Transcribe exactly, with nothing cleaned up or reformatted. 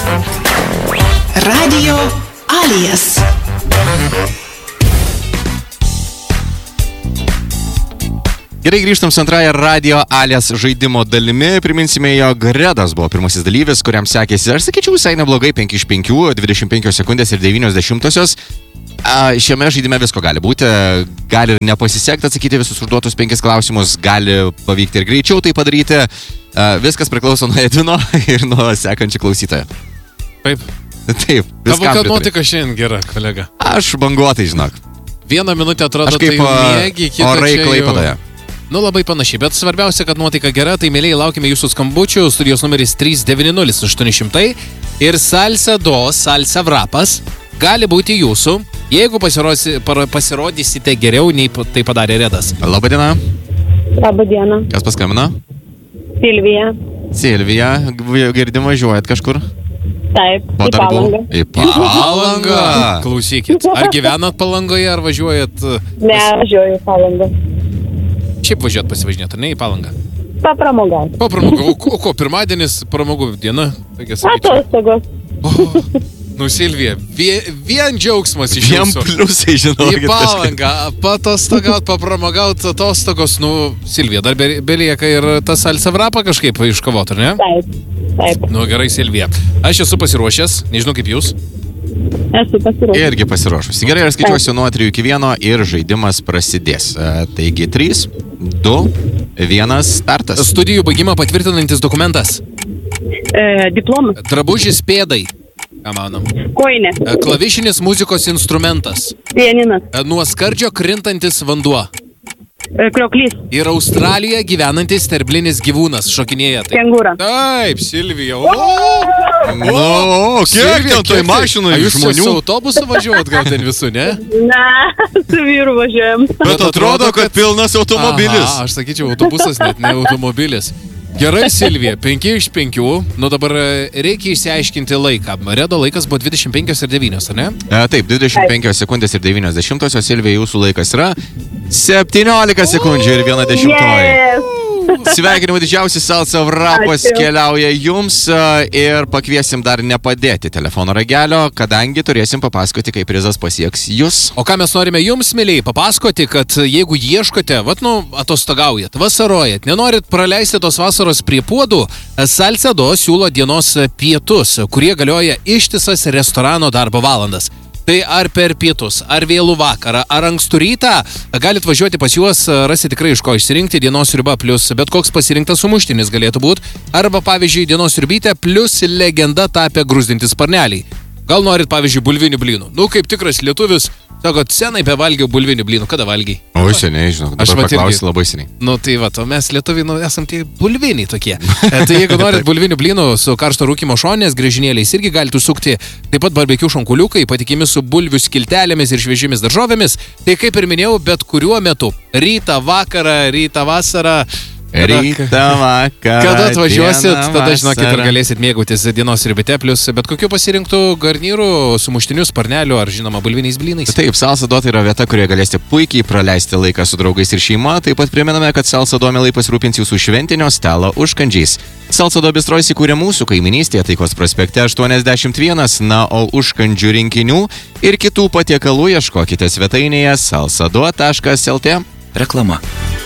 Radio Alias. Gerai, grįžtam su antrąją Radio Alias žaidimo dalimi. Priminsime, jog Redas buvo pirmasis dalyvis, kuriam sekėsi, aš sakyčiau, visai neblogai, penki iš penkių, dvidešimt penkios sekundės ir devynios dešimtosios. Šiame žaidime visko gali būti, gali ir nepasisekti atsakyti visus užduotus penkis klausimus, gali pavykti ir greičiau tai padaryti. Viskas priklauso nuo Edvino ir nuo sekančių klausytojo. Taip. Taip. Tavo, kad nuotaika šiandien gera, kolega. Aš banguotai, žinok. Vieną minutę atrodo, aš kaip tai mėgi, kitą orai čia Klaipėdoje. Nu, labai panašiai, bet svarbiausia, kad nuotaika gera, tai mėlyje laukime jūsų skambučių, studijos numeris trys devyni nulis aštuoni šimtai ir Salsa Do, Salsa Vrapas gali būti jūsų, jeigu pasirodysite geriau, nei tai padarė Redas. Labą dieną. Labą dieną. Kas paskambino? Silvija. Silvija, girdim važiuojat kažkur? Taip, po į darbų? Palangą. Į Palangą. Klausykit, ar gyvenat Palangoje, ar važiuojat? Ne, važiuoju į Palangą. Šiaip važiuot pasivažinėt, ar ne į Palangą? Papramogauti. Papramogauti. O, o ko, pirmadienis pramogų diena? Atostogos. O, nu, Silvija, vien, vien džiaugsmas iš Vien jūsų. pliusai, žinokit. Į Palangą, patostogaut, papramogauti atostogos. Nu, Silvija, dar be- belieka ir tą Salsa Vrapą kažkaip iškovot, ar ne? Taip, taip. Nu, gerai, Silvija. Aš esu pasiruošęs, nežinau kaip jūs. Esu pasiruošęs. Irgi pasiruošusi. Gerai, aš skaičiuosiu nuo trijų iki vieno ir žaidimas prasidės. E, Taigi trys, du, vienas, startas. Studijų baigimą patvirtinantis dokumentas. E, diplomas. Drabužis pėdai. Ką manom? Koinė. E, Klavišinis muzikos instrumentas. Pianinas. E, Nuo skardžio krintantis vanduo. E, krioklys. Ir Australijoje gyvenantis sterblinis gyvūnas. Šokinėja. Taip, Kengūra. taip Silvija. O, Nu, o, kiek Silvija, ten toj mašinoj A, jūs žmonių? su autobusu važiuojat gal ten visų, ne? Na, su vyru važiuojam. Bet atrodo, kad pilnas automobilis. Aha, aš sakyčiau, autobusas net ne automobilis. Gerai, Silvija, penki iš penkių. Nu dabar reikia išsiaiškinti laiką. Redo laikas buvo dvidešimt penkios ir devynios, ar ne? E, Taip, dvidešimt penkios sekundės ir devynios dešimtosios. Silvija, jūsų laikas yra septyniolika sekundžių ir viena dešimtoji. Yes. Sveikinimai, didžiausias Salsa Vrapas Ačiū. keliauja jums e, ir pakviesim dar nepadėti telefono ragelio, kadangi turėsim papasakoti, kaip prizas pasieks jūs. O ką mes norime jums, mėlyjei, papasakoti, kad jeigu ieškote, vat, nu, atostogaujat, vasarojat, nenorit praleisti tos vasaros prie puodų, Salsa Do siūlo dienos pietus, kurie galioja ištisas restorano darbo valandas. Tai ar per pietus, ar vėlų vakarą, ar ankstų rytą, galit važiuoti pas juos, rasti tikrai iš ko išsirinkti, dienos sriuba plus bet koks pasirinktas sumuštinis galėtų būti, arba pavyzdžiui dienos sriubytė plus legenda tapę grūzdintis sparneliai. Gal norit pavyzdžiui bulvinių blynų? Nu, kaip tikras lietuvis, sakot, senai bevalgiau bulvinių blynų, kada valgiai? O, seniai, žinok, Aš dabar vat irgi- paklausiu labai seniai. Nu tai va, o mes lietuviai nu, esam tie bulviniai tokie. E, tai jeigu norit bulvinių blynų su karšto rūkymo šonės, griežinėliais irgi galite užsukti, taip pat barbekių šonkuliukai, patikimi su bulvių skiltelėmis ir šviežiomis daržovėmis. Tai kaip ir minėjau, bet kuriuo metu. Rytą, vakarą, rytą, vasarą. Kada- Rytą, vakarą. Kada atvažiuosit, dieną, tada žinokit ir vasarą. galėsit mėgautis dienos sriubite, plus bet kokiu pasirinktų garnyrų, sumuštinių, sparnelių ar žinoma bulviniais blynais. Taip, Salsa Do tai yra vieta, kurioje galėsite puikiai praleisti laiką su draugais ir šeima. Taip pat primename, kad Salsa Do mielai pasirūpins jūsų šventinio stalo užkandžiais. Salsa Do bistro įsikūrė mūsų kaiminystėje Taikos prospekte aštuoniasdešimt vienas, na, o užkandžių rinkinių ir kitų patiekalų ieškokite svetainėje salsado taškas lt. Reklama.